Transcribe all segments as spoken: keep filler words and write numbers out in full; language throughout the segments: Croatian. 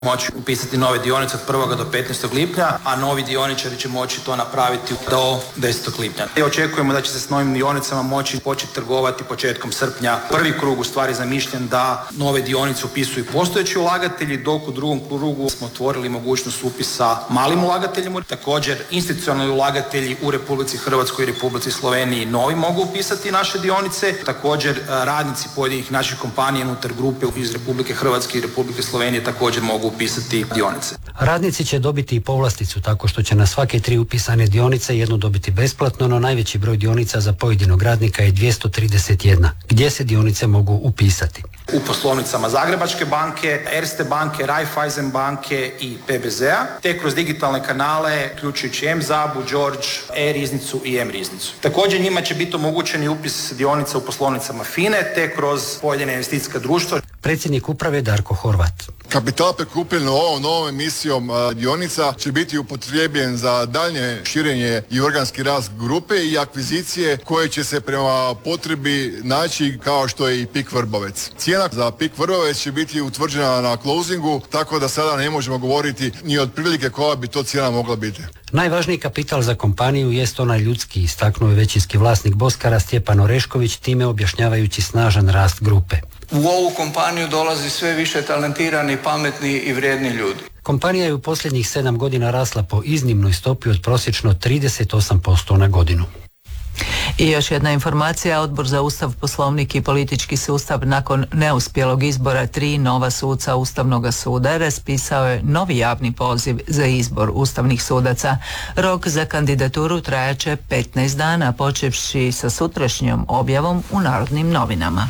moći upisati nove dionice od prvog do petnaestog lipnja, a novi dioničari će moći to napraviti do desetog lipnja. I očekujemo da će se s novim dionicama moći početi trgovati početkom srpnja. Prvi krug u stvari zamišljen da nove dionice upisuju postojeći ulagatelji, dok u drugom krugu smo otvorili mogućnost upisa malim ulagateljima. Također, institucionalni ulagatelji u Republici Hrvatskoj i Republici Sloveniji novi mogu upisati naše dionice. Također, radnici pojedinih naših kompanija unutar grupe iz Republike Hrvatske i Republike Slovenije također mogu upisati dionice. Radnici će dobiti i povlasticu tako što će na svake tri upisane dionice jednu dobiti besplatno, no najveći broj dionica za pojedinog radnika je dvjesto trideset jedna. Gdje se dionice mogu upisati? U poslovnicama Zagrebačke banke, Erste banke, Raiffeisen banke i P B Z-a, te kroz digitalne kanale, uključujući M-Zabu, George, E-riznicu i M-riznicu. Također njima će biti omogućeni upis dionica u poslovnicama FINE, te kroz pojedine investicijska društva. Predsjednik uprave Darko Horvat. Kapital prikupljen ovom novom emisijom a, dionica će biti upotrijebljen za daljnje širenje i organski rast grupe i akvizicije koje će se prema potrebi naći kao što je i Pik Vrbovec. Cijena za Pik Vrbovec će biti utvrđena na closingu, tako da sada ne možemo govoriti ni otprilike koja bi to cijena mogla biti. Najvažniji kapital za kompaniju jest onaj ljudski, istaknuo je većinski vlasnik Boskara Stjepan Orešković, time objašnjavajući snažan rast grupe. U ovu kompaniju dolazi sve više talentirani, pametni i vrijedni ljudi. Kompanija je u posljednjih sedam godina rasla po iznimnoj stopi od prosječno trideset osam posto na godinu. I još jedna informacija, Odbor za Ustav, Poslovnik i politički sustav nakon neuspjelog izbora tri nova suca Ustavnog suda raspisao je novi javni poziv za izbor ustavnih sudaca. Rok za kandidaturu trajaće petnaest dana, počevši sa sutrašnjom objavom u Narodnim novinama.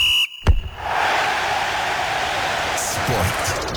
Sport.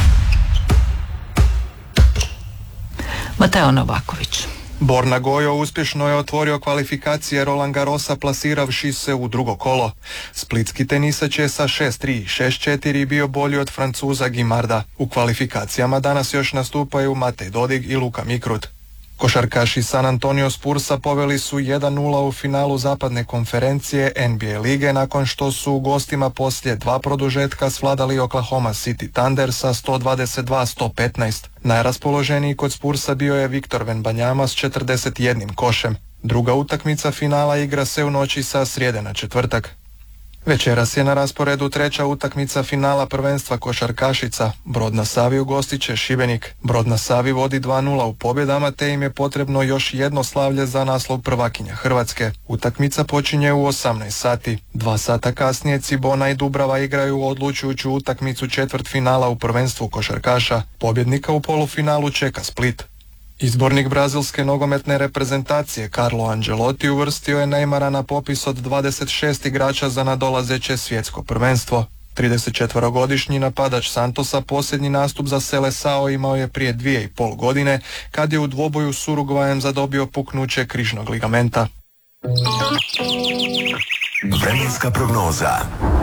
Mateo Novaković. Borna Gojo uspješno je otvorio kvalifikacije Roland Garrosa plasiravši se u drugo kolo. Splitski tenisač je sa šest tri i šest četiri bio bolji od Francuza Gimarda. U kvalifikacijama danas još nastupaju Matej Dodig i Luka Mikrut. Košarkaši San Antonio Spursa poveli su jedan nula u finalu zapadne konferencije N B A lige nakon što su u gostima poslije dva produžetka svladali Oklahoma City Thunder sa sto dvadeset dva sto petnaest. Najraspoloženiji kod Spursa bio je Viktor Wembanyama s četrdeset jednim košem. Druga utakmica finala igra se u noći sa srijede na četvrtak. Večeras je na rasporedu treća utakmica finala prvenstva košarkašica. Brod na Savi ugostit će Šibenik. Brod na Savi vodi dva nula u pobjedama, te im je potrebno još jedno slavlje za naslov prvakinja Hrvatske. Utakmica počinje u osamnaest sati. Dva sata kasnije Cibona i Dubrava igraju odlučujuću utakmicu četvrt finala u prvenstvu košarkaša. Pobjednika u polufinalu čeka Split. Izbornik brazilske nogometne reprezentacije Carlo Ancelotti uvrstio je Neymara na popis od dvadeset šest igrača za nadolazeće svjetsko prvenstvo. tridesetčetverogodišnji napadač Santosa posljednji nastup za Seleção imao je prije dvije i pol godine, kad je u dvoboju s Urugvajem zadobio puknuće križnog ligamenta. Vremenska prognoza.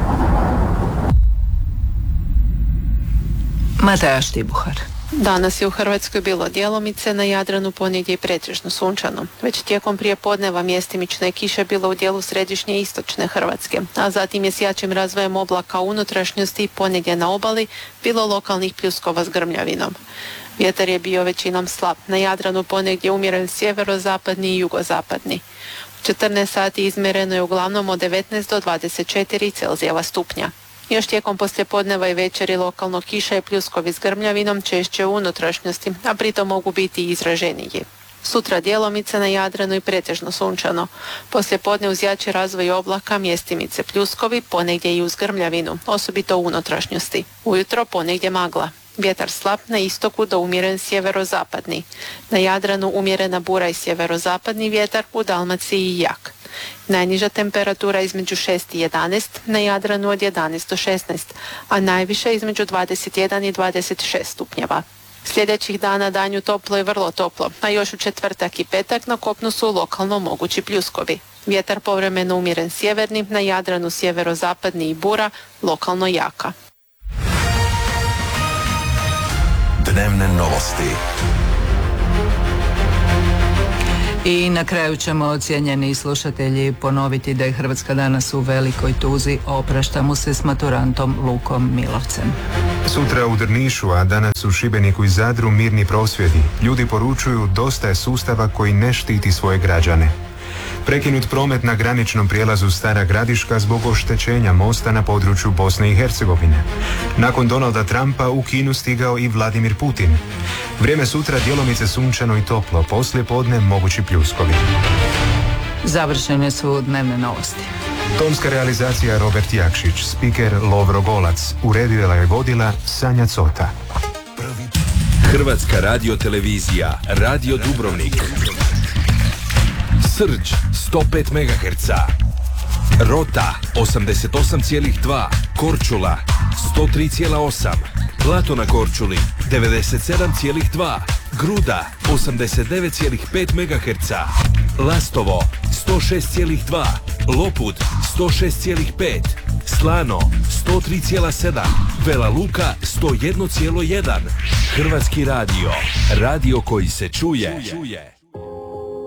Mateja Štibuhar. Danas je u Hrvatskoj bilo djelomice, na Jadranu ponegdje i pretežno sunčano. Već tijekom prijepodneva mjestimična je kiša bila u dijelu središnje i istočne Hrvatske, a zatim je s jačim razvojem oblaka u unutrašnjosti i ponegdje na obali bilo lokalnih pljuskova s grmljavinom. Vjetar je bio većinom slab, na Jadranu ponegdje umjeren sjeverozapadni i jugozapadni. U četrnaest sati izmjereno je uglavnom od devetnaest do dvadeset četiri Celzijeva stupnja. Još tijekom poslijepodneva i večeri lokalno kiša i pljuskovi s grmljavinom češće u unutrašnjosti, a pritom mogu biti i izraženiji. Sutra djelomice na Jadranu i pretežno sunčano. Poslijepodne uz jači razvoj oblaka mjestimice pljuskovi, ponegdje i uz grmljavinu, osobito u unutrašnjosti. Ujutro ponegdje magla. Vjetar slab na istoku do umjeren sjeverozapadni. Na Jadranu umjerena bura i sjeverozapadni vjetar, u Dalmaciji jak. Najniža temperatura između šest i jedanaest, na Jadranu od jedanaest do šesnaest, a najviše između dvadeset jedan i dvadeset šest stupnjeva. Sljedećih dana danju toplo i vrlo toplo, a još u četvrtak i petak na kopnu su lokalno mogući pljuskovi. Vjetar povremeno umjeren sjeverni, na Jadranu sjeverozapadni i bura, lokalno jaka. Dnevne novosti. I na kraju ćemo, cijenjeni slušatelji, ponoviti da je Hrvatska danas u velikoj tuzi. Opraštamo se s maturantom Lukom Milovcem. Sutra u Drnišu, a danas u Šibeniku i Zadru mirni prosvjedi. Ljudi poručuju dosta je sustava koji ne štiti svoje građane. Prekinut promet na graničnom prijelazu Stara Gradiška zbog oštećenja mosta na području Bosne i Hercegovine. Nakon Donalda Trumpa u Kinu stigao i Vladimir Putin. Vrijeme sutra djelomice sunčano i toplo, poslije podne mogući pljuskovi. Završene su dnevne novosti. Tonska realizacija Robert Jakšić, spiker Lovro Golac, uredila je vodila Sanja Cota. Hrvatska radiotelevizija, Radio Dubrovnik. Srđ sto pet megaherca, Rota osamdeset osam zarez dva, Korčula sto tri zarez osam, Blato na Korčuli devedeset sedam zarez dva, Gruda osamdeset devet zarez pet megaherca, Lastovo sto šest zarez dva, Lopud sto šest zarez pet, Slano sto tri zarez sedam, Vela Luka sto jedan zarez jedan. Hrvatski radio, radio koji se čuje.